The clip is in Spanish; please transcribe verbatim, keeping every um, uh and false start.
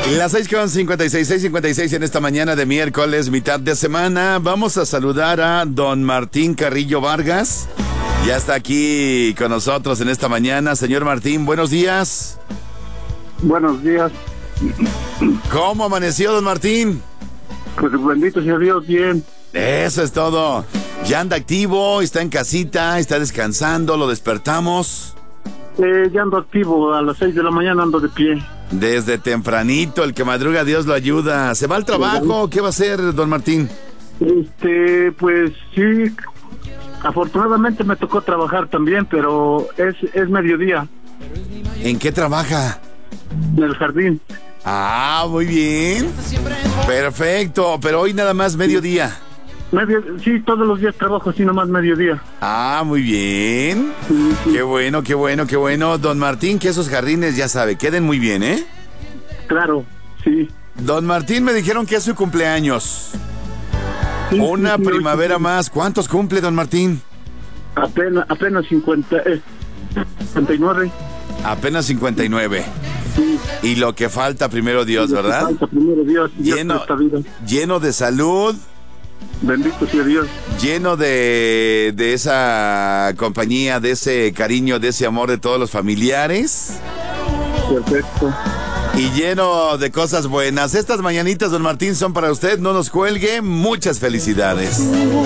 Las seis con cincuenta y seis, seis cincuenta y seis en esta mañana de miércoles, mitad de semana. Vamos a saludar a don Martín Carrillo Vargas. Ya está aquí con nosotros en esta mañana. Señor Martín, buenos días. Buenos días. ¿Cómo amaneció, don Martín? Pues bendito sea Dios, bien. Eso es todo. Ya anda activo, está en casita, está descansando, lo despertamos. Eh, ya ando activo, a las seis de la mañana ando de pie. Desde tempranito, el que madruga Dios lo ayuda. ¿Se va al trabajo? ¿Qué va a hacer, don Martín? Este, pues sí, afortunadamente me tocó trabajar también, pero es, es mediodía. ¿En qué trabaja? En el jardín. Ah, muy bien. Perfecto, pero hoy nada más mediodía. Medio, sí, todos los días trabajo así nomás mediodía. Ah, muy bien. Sí, sí. Qué bueno, qué bueno, qué bueno. Don Martín, que esos jardines, ya sabe, queden muy bien, ¿eh? Claro, sí. Don Martín, me dijeron que es su cumpleaños. Sí, Una sí, sí, primavera sí. más. ¿Cuántos cumple, don Martín? Apenas, apenas cincuenta, eh, cincuenta y nueve. Apenas cincuenta y nueve. Sí. Y lo que falta, primero Dios, Lo que ¿verdad? falta, primero Dios, Dios Lleno, por esta vida. lleno de salud, Bendito sea Dios. lleno de, de esa compañía, de ese cariño, de ese amor de todos los familiares. Perfecto. Y lleno de cosas buenas. Estas mañanitas, don Martín, son para usted. No nos cuelgue. Muchas felicidades.